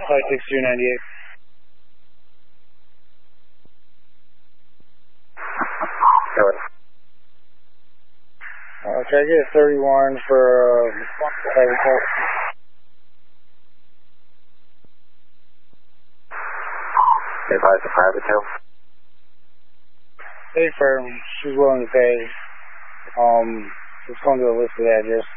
Flight 6298. Can I get a 31 for private call? Advise the private tail. Hey, firm. She's willing to pay. Just going to the listed address.